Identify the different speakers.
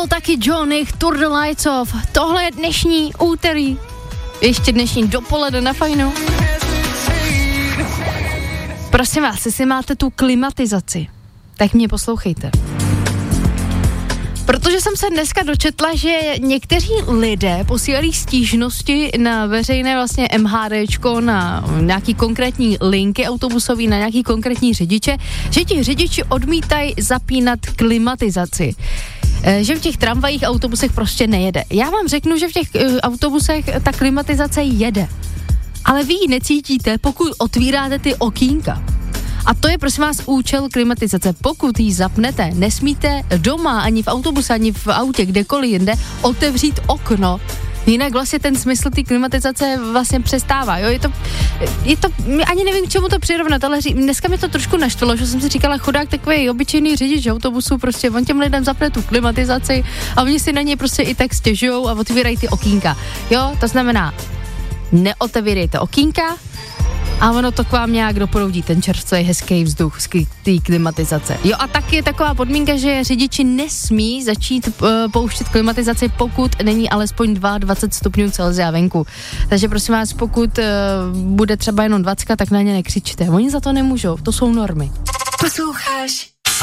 Speaker 1: No taky Johnny, Tour de Lights Off. Tohle je dnešní úterý. Ještě dnešní dopoledne na Fajnu. Prosím vás, jestli máte tu klimatizaci, tak mě poslouchejte. Protože jsem se dneska dočetla, že někteří lidé posílají stížnosti na veřejné vlastně MHDčko, na nějaký konkrétní linky autobusový, na nějaký konkrétní řidiče, že ti řidiči odmítají zapínat klimatizaci. Že v těch tramvajích autobusech prostě nejede. Já vám řeknu, že v těch autobusech ta klimatizace jede. Ale vy ji necítíte, pokud otvíráte ty okýnka. A to je prosím vás účel klimatizace. Pokud ji zapnete, nesmíte doma, ani v autobuse, ani v autě, kdekoliv jinde, otevřít okno. Jinak vlastně ten smysl té klimatizace vlastně přestává, jo, je to, ani nevím, k čemu to přirovnat, ale dneska mi to trošku naštvalo, že jsem si říkala, chudák takový obyčejný řidič autobusu, prostě on těm lidem zapne tu klimatizaci a oni si na něj prostě i tak stěžujou a otvírají ty okýnka, jo, to znamená, neotevírejte okýnka, a ono to k vám nějak doproudí, ten čerstvý hezký vzduch z té klimatizace. Jo, a taky je taková podmínka, že řidiči nesmí začít pouštět klimatizaci, pokud není alespoň 22 stupňů Celsia venku. Takže prosím vás, pokud bude třeba jenom 20, tak na ně nekřičte. Oni za to nemůžou, to jsou normy.
Speaker 2: Posloucháš